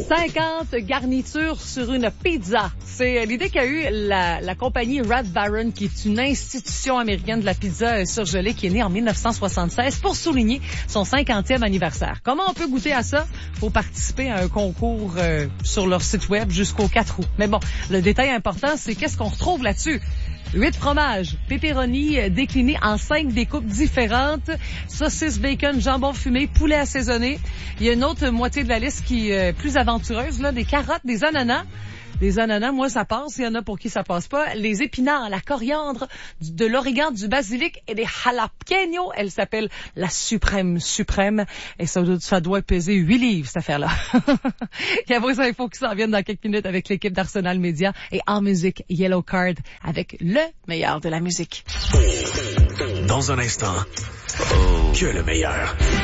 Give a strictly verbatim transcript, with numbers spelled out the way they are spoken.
cinquante garnitures sur une pizza. C'est l'idée qu'a eu la, la compagnie Red Baron, qui est une institution américaine de la pizza surgelée, qui est née en dix-neuf cent soixante-seize pour souligner son cinquantième anniversaire. Comment on peut goûter à ça? Faut participer à un concours euh, sur leur site web jusqu'au quatre août. Mais bon, le détail important, c'est qu'est-ce qu'on retrouve là-dessus? Huit fromages, pepperoni déclinés en cinq découpes différentes, saucisse, bacon, jambon fumé, poulet assaisonné. Il y a une autre moitié de la liste qui est plus aventureuse, là, des carottes, des ananas. Des ananas, moi, ça passe. Il y en a pour qui ça passe pas. Les épinards, la coriandre, du, de l'origan, du basilic et des jalapenos. Elle s'appelle la suprême suprême. Et ça, ça doit peser huit livres, cette affaire-là. Il y a vos infos qui s'en viennent dans quelques minutes avec l'équipe d'Arsenal Média. Et en musique, Yellow Card avec le meilleur de la musique. Dans un instant, que le meilleur.